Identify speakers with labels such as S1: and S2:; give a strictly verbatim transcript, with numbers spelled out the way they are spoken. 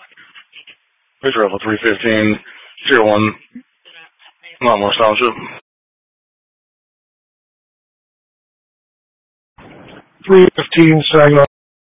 S1: Picture Alpha three fifteen, zero one, Monmouth Township.
S2: three fifteen, Saginaw.